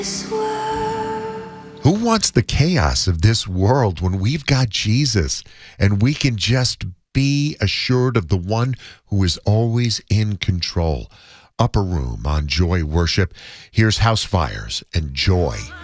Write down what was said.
Who wants the chaos of this world when we've got Jesus and we can just be assured of the one who is always in control? Upper Room on Joy Worship. Here's House Fires and Joy